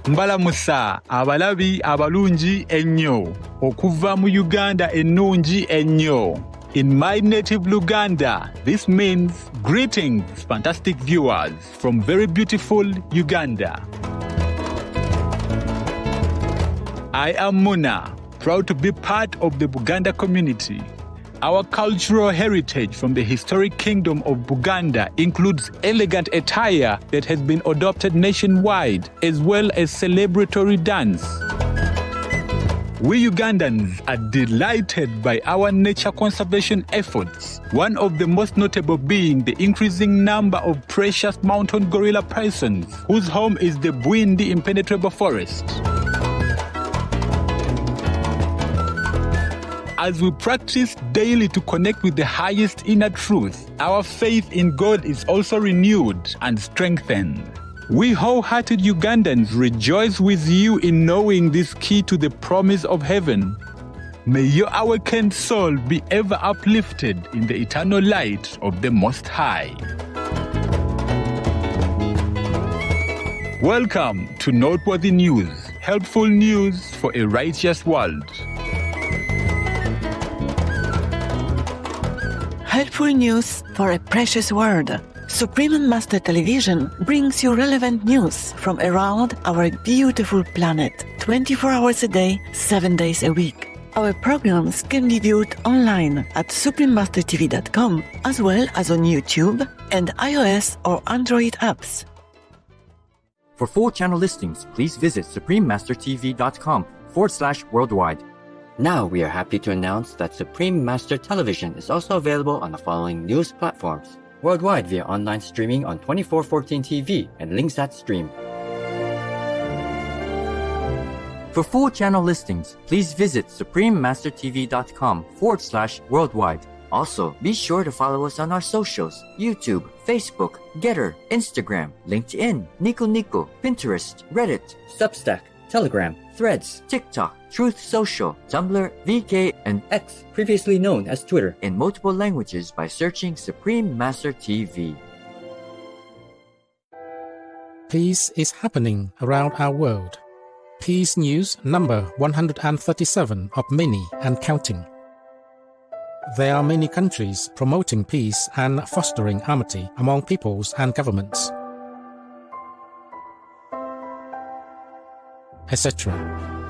Mbalamusa abalabi abalungi ennyo okuva mu Uganda ennungi ennyo. In my native Luganda, this means greetings, fantastic viewers from very beautiful Uganda. I am Muna, proud to be part of the Buganda community. Our cultural heritage from the historic kingdom of Buganda includes elegant attire that has been adopted nationwide, as well as celebratory dance. We Ugandans are delighted by our nature conservation efforts, one of the most notable being the increasing number of precious mountain gorilla pythons, whose home is the Bwindi impenetrable forest. As we practice daily to connect with the highest inner truth, our faith in God is also renewed and strengthened. We wholehearted Ugandans rejoice with you in knowing this key to the promise of heaven. May your awakened soul be ever uplifted in the eternal light of the Most High. Welcome to Noteworthy News, helpful news for a righteous world. Helpful news for a precious world. Supreme Master Television brings you relevant news from around our beautiful planet, 24 hours a day, 7 days a week. Our programs can be viewed online at suprememastertv.com, as well as on YouTube and iOS or Android apps. For full channel listings, please visit suprememastertv.com/worldwide. Now we are happy to announce that Supreme Master Television is also available on the following news platforms. Worldwide via online streaming on 2414 TV and Linksat Stream. For full channel listings, please visit suprememastertv.com/worldwide. Also, be sure to follow us on our socials: YouTube, Facebook, Getter, Instagram, LinkedIn, Nico Nico, Pinterest, Reddit, Substack, Telegram, Threads, TikTok, Truth Social, Tumblr, VK, and X, previously known as Twitter, in multiple languages by searching Supreme Master TV. Peace is happening around our world. Peace News number 137 of many and counting. There are many countries promoting peace and fostering amity among peoples and governments, etc.